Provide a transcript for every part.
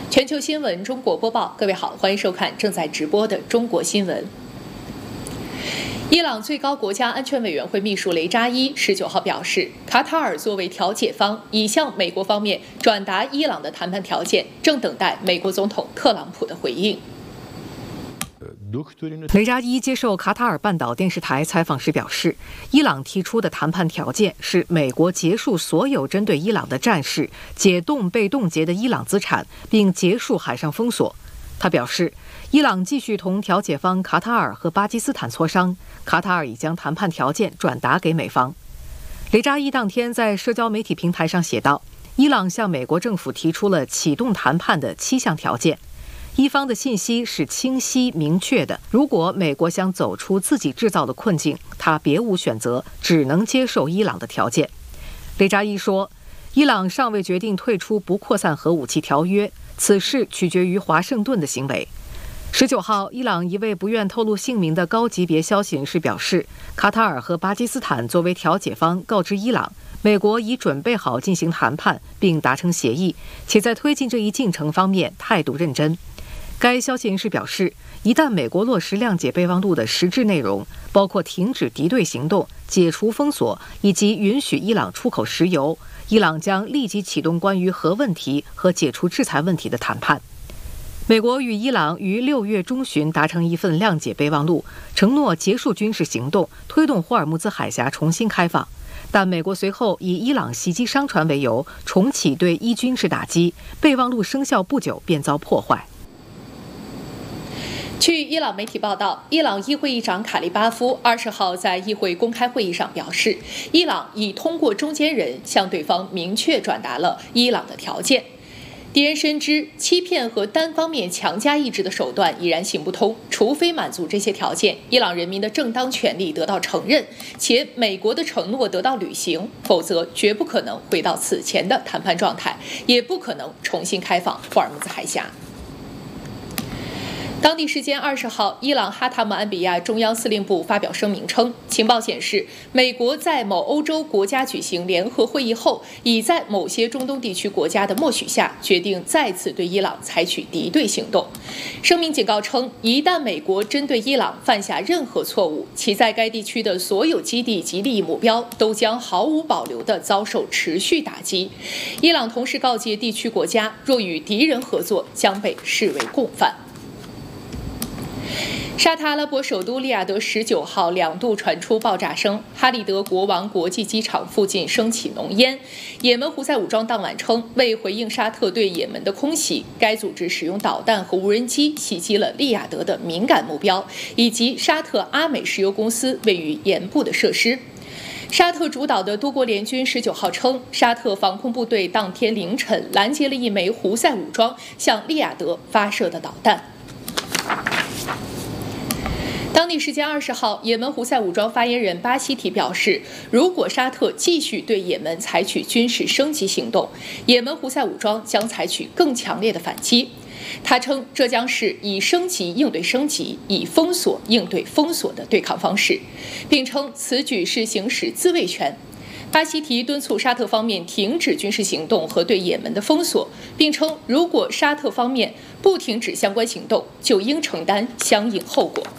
全球新闻中国播报，各位好，欢迎收看正在直播的中国新闻。伊朗最高国家安全委员会秘书雷扎伊19号表示，卡塔尔作为调解方，已向美国方面转达伊朗的谈判条件，正等待美国总统特朗普的回应。 雷扎伊接受卡塔尔半岛电视台采访时表示，伊朗提出的谈判条件是美国结束所有针对伊朗的战事，解冻被冻结的伊朗资产，并结束海上封锁。他表示，伊朗继续同调解方卡塔尔和巴基斯坦磋商，卡塔尔已将谈判条件转达给美方。雷扎伊当天在社交媒体平台上写道，伊朗向美国政府提出了启动谈判的7项条件。伊方的信息是清晰明确的，如果美国想走出自己制造的困境，他别无选择，只能接受伊朗的条件。雷扎伊说，伊朗尚未决定退出不扩散核武器条约，此事取决于华盛顿的行为。19号，伊朗一位不愿透露姓名的高级别消息人士表示，卡塔尔和巴基斯坦作为调解方告知伊朗，美国已准备好进行谈判并达成协议，且在推进这一进程方面态度认真。该消息人士表示，一旦美国落实谅解备忘录的实质内容，包括停止敌对行动、解除封锁以及允许伊朗出口石油，伊朗将立即启动关于核问题和解除制裁问题的谈判。美国与伊朗于6月中旬达成一份谅解备忘录，承诺结束军事行动，推动霍尔木兹海峡重新开放。但美国随后以伊朗袭击商船为由，重启对伊军事打击，备忘录生效不久便遭破坏。 据伊朗媒体报道，伊朗议会议长卡利巴夫20号在议会公开会议上表示，伊朗已通过中间人向对方明确转达了伊朗的条件。敌人深知欺骗和单方面强加意志的手段已然行不通，除非满足这些条件，伊朗人民的正当权利得到承认，且美国的承诺得到履行，否则绝不可能回到此前的谈判状态，也不可能重新开放霍尔木兹海峡。当地时间20号，伊朗哈塔姆安比亚中央司令部发表声明称，情报显示，美国在某欧洲国家举行联合会议后，已在某些中东地区国家的默许下，决定再次对伊朗采取敌对行动。声明警告称，一旦美国针对伊朗犯下任何错误，其在该地区的所有基地及利益目标都将毫无保留地遭受持续打击。伊朗同时告诫地区国家，若与敌人合作，将被视为共犯。沙特阿拉伯首都利雅得19号2度传出爆炸声，哈里德国王国际机场附近升起浓烟。也门胡塞武装当晚称，为回应沙特对也门的空袭，该组织使用导弹和无人机袭击了利雅得的敏感目标，以及沙特阿美石油公司位于沿部的设施。沙特主导的多国联军19号称，沙特防空部队当天凌晨拦截了一枚胡塞武装向利雅得发射的导弹。当地时间20号，也门胡塞武装发言人巴希提表示，如果沙特继续对也门采取军事升级行动，也门胡塞武装将采取更强烈的反击。他称，这将是以升级应对升级，以封锁应对封锁的对抗方式，并称此举是行使自卫权。巴希提敦促沙特方面停止军事行动和对也门的封锁，并称，如果沙特方面不停止相关行动，就应承担相应后果。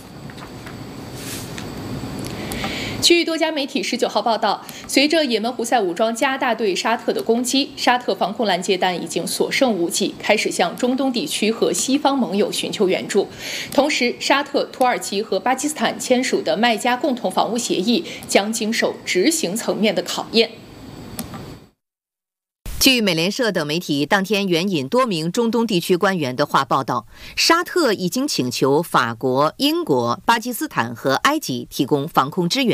据多家媒体19号报道，随着也门胡塞武装加大对沙特的攻击，沙特防空拦截弹已经所剩无几，开始向中东地区和西方盟友寻求援助。同时，沙特、土耳其和巴基斯坦签署的麦加共同防务协议将经受执行层面的考验。 据美联社等媒体当天援引多名中东地区官员的话报道，沙特已经请求法国、英国、巴基斯坦和埃及提供防空支援。